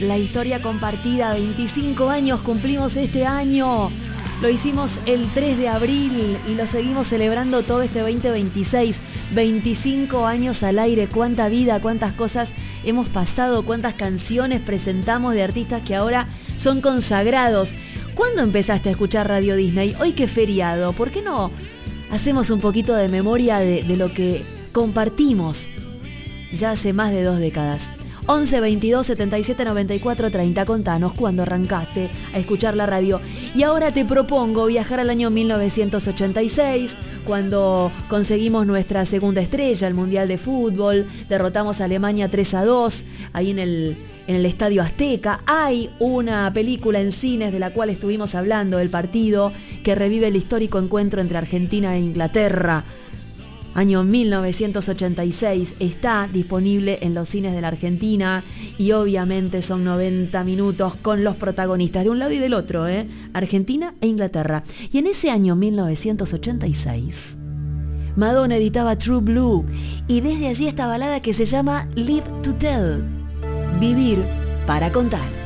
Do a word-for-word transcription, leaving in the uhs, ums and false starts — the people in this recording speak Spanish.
La historia compartida, veinticinco años cumplimos este año. Lo hicimos el tres de abril y lo seguimos celebrando todo este veinte veintiséis. veinticinco años al aire, cuánta vida, cuántas cosas hemos pasado, cuántas canciones presentamos de artistas que ahora son consagrados. ¿Cuándo empezaste a escuchar Radio Disney? Hoy que feriado, ¿por qué no hacemos un poquito de memoria de, de lo que compartimos ya hace más de dos décadas? once veintidós setenta y siete noventa y cuatro treinta, contanos cuándo arrancaste a escuchar la radio. Y ahora te propongo viajar al año mil novecientos ochenta y seis, cuando conseguimos nuestra segunda estrella, el Mundial de Fútbol, derrotamos a Alemania tres a dos, ahí en el, en el Estadio Azteca. Hay una película en cines de la cual estuvimos hablando, El Partido, que revive el histórico encuentro entre Argentina e Inglaterra. Año mil novecientos ochenta y seis, está disponible en los cines de la Argentina y obviamente son noventa minutos con los protagonistas de un lado y del otro, ¿eh? Argentina e Inglaterra. Y en ese año mil novecientos ochenta y seis, Madonna editaba True Blue y desde allí esta balada que se llama Live to Tell, Vivir para contar.